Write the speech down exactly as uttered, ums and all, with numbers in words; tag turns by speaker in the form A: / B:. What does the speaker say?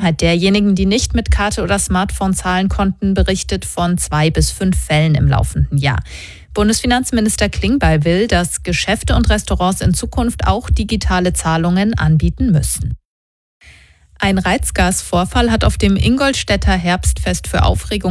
A: Mehrheit derjenigen, die nicht mit Karte oder Smartphone zahlen konnten, berichtet von zwei bis fünf Fällen im laufenden Jahr. Bundesfinanzminister Klingbeil will, dass Geschäfte und Restaurants in Zukunft auch digitale Zahlungen anbieten müssen. Ein Reizgasvorfall hat auf dem Ingolstädter Herbstfest für Aufregung